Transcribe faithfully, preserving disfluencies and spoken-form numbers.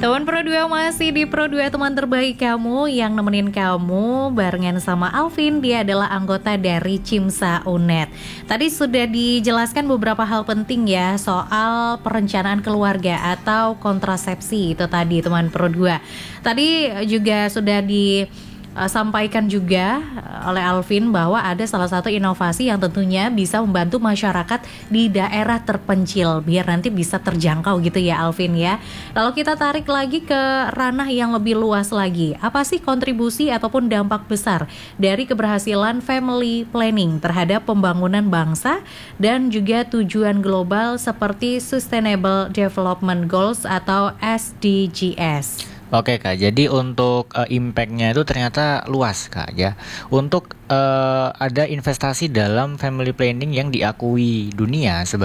Teman Pro dua masih di Pro dua, teman terbaik kamu yang nemenin kamu barengan sama Alvin. Dia adalah anggota dari Cimsa Unet. Tadi sudah dijelaskan beberapa hal penting ya soal perencanaan keluarga atau kontrasepsi itu tadi teman Pro dua. Tadi juga sudah di Uh, sampaikan juga uh, oleh Alvin bahwa ada salah satu inovasi yang tentunya bisa membantu masyarakat di daerah terpencil biar nanti bisa terjangkau gitu ya Alvin ya. Lalu kita tarik lagi ke ranah yang lebih luas lagi. Apa sih kontribusi ataupun dampak besar dari keberhasilan family planning terhadap pembangunan bangsa dan juga tujuan global seperti Sustainable Development Goals atau S D Gs? Oke Kak, jadi untuk uh, impact-nya itu ternyata luas Kak ya. Untuk uh, ada investasi dalam family planning yang diakui dunia sebagai